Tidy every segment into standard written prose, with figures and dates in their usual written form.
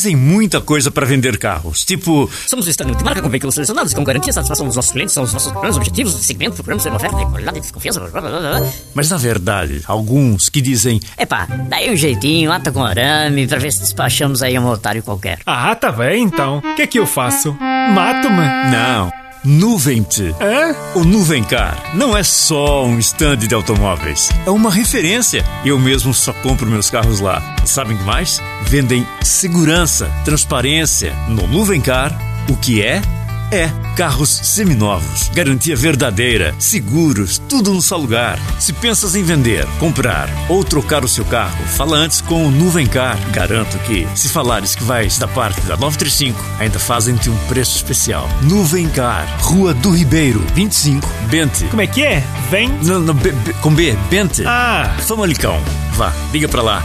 Dizem muita coisa para vender carros, tipo... Somos um stand multimarca com veículos selecionados com garantia e satisfação dos nossos clientes. São os nossos planos, objetivos de segmento. Procuramos ter uma oferta de qualidade e desconfiança. Blá, blá, blá, blá. Mas na verdade, alguns que dizem... Epá, daí um jeitinho, lata com arame, pra ver se despachamos aí um otário qualquer. Ah, tá bem então. O que é que eu faço? Mato-me? Não. Nuvem-te. Hã? O Nuvencar não é só um stand de automóveis, é uma referência. Eu mesmo só compro meus carros lá. E sabem que mais? Vendem segurança, transparência. No Nuvencar, o que é carros seminovos, garantia verdadeira, seguros, tudo no só lugar. Se pensas em vender, comprar ou trocar o seu carro, fala antes com o Nuvencar. Garanto que, se falares que vais da parte da 935, ainda fazem-te um preço especial. Nuvencar, Rua do Ribeiro, 25, Bente. Como é que é? Vem? Não, com B, Bente. Ah! Famalicão. Vá, liga pra lá.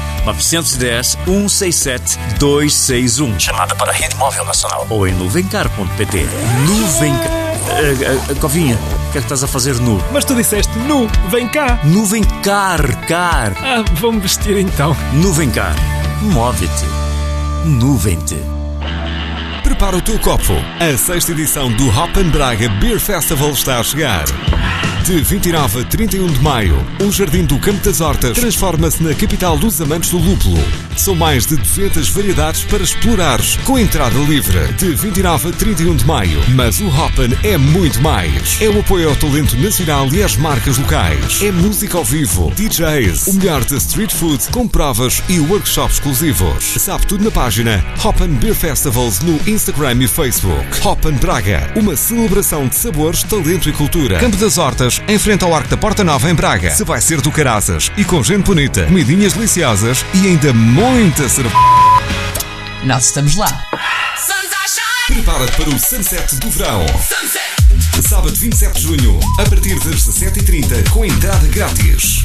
910-167-261. Chamada para a Rede Móvel Nacional. Ou em nuvencar.pt. Nuvencar. Covinha, o que é que estás a fazer nu? Mas tu disseste nu, vem cá. Nuvencar, car. Ah, vou-me vestir então. Nuvencar. Move-te. Nuvem-te. Prepara o teu copo. A 6ª edição do Hoppen Braga Beer Festival está a chegar. De 29 a 31 de maio, o Jardim do Campo das Hortas transforma-se na capital dos amantes do lúpulo. São mais de 200 variedades para explorares, com entrada livre. De 29 a 31 de maio. Mas o Hoppen é muito mais. É o apoio ao talento nacional e às marcas locais. É música ao vivo, DJs, o melhor de street food, com provas e workshops exclusivos. Sabe tudo na página Hoppen Beer Festivals no Instagram e Facebook. Hoppen Braga, uma celebração de sabores, talento e cultura. Campo das Hortas, em frente ao Arco da Porta Nova em Braga. Se vai ser do caraças e com gente bonita, comidinhas deliciosas e ainda muita cerveja. Nós estamos lá. Prepara-te para o Sunset do Verão. Sábado 27 de junho, a partir das 17h30, com entrada grátis.